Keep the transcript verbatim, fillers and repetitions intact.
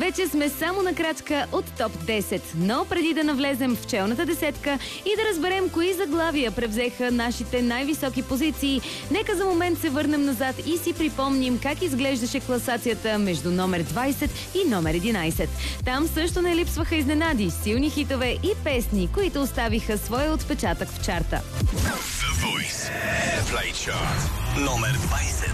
Вече сме само на крачка от топ десет, но преди да навлезем в челната десетка и да разберем кои заглавия превзеха нашите най-високи позиции, нека за момент се върнем назад и си припомним как изглеждаше класацията между номер двайсет и номер единайсет. Там също не липсваха изненади, силни хитове и песни, които оставиха своя отпечатък в чарта. The Voice Play Chart номер двайсет.